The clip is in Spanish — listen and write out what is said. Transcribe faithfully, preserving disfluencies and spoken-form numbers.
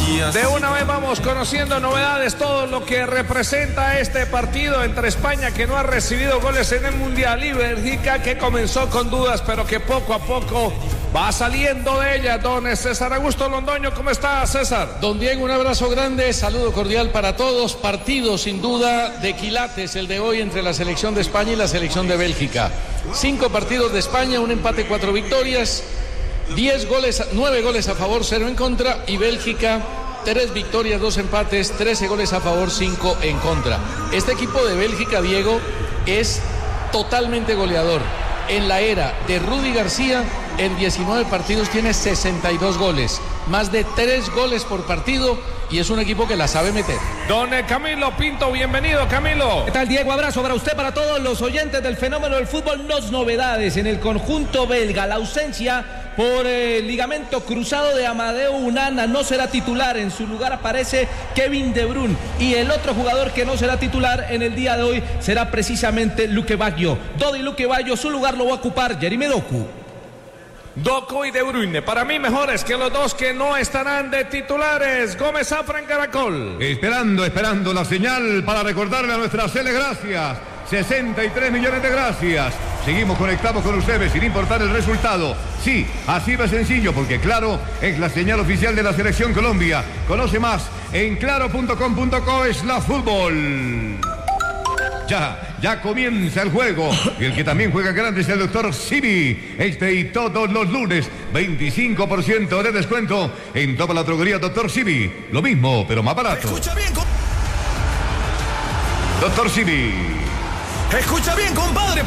De una vez vamos conociendo novedades, todo lo que representa este partido entre España, que no ha recibido goles en el Mundial, y Bélgica, que comenzó con dudas, pero que poco a poco va saliendo de ella. Don César Augusto Londoño, ¿cómo está, César? Don Diego, un abrazo grande, saludo cordial para todos. Partido sin duda de quilates el de hoy entre la selección de España y la selección de Bélgica. Cinco partidos de España, un empate, cuatro victorias, diez goles, nueve goles a favor, cero en contra, y Bélgica, tres victorias, dos empates, trece goles a favor, cinco en contra. Este equipo de Bélgica, Diego, es totalmente goleador. En la era de Rudy García, en diecinueve partidos tiene sesenta y dos goles, más de tres goles por partido, y es un equipo que la sabe meter. Don Camilo Pinto, bienvenido, Camilo. ¿Qué tal, Diego? Abrazo para usted, para todos los oyentes del fenómeno del fútbol. No novedades en el conjunto belga. La ausencia por el ligamento cruzado de Amadeu Onana, no será titular. En su lugar aparece Kevin De Bruyne, y el otro jugador que no será titular en el día de hoy será precisamente Luque Baggio. Dodi Luque Baggio, su lugar lo va a ocupar Jeremy Doku. Doku y De Bruyne, para mí mejores que los dos que no estarán de titulares. Gómez Zafra en Caracol. Esperando, esperando la señal para recordarle a nuestras Cele gracias. sesenta y tres millones de gracias. Seguimos conectados con ustedes sin importar el resultado. Sí, así de sencillo, porque Claro es la señal oficial de la Selección Colombia. Conoce más en claro punto com punto co slash fútbol. Ya, ya comienza el juego. Y el que también juega grande es el doctor Simi. Este y todos los lunes, veinticinco por ciento de descuento en toda la droguería doctor Simi. Lo mismo, pero más barato. Escucha bien, doctor Simi. Escucha bien, compadre.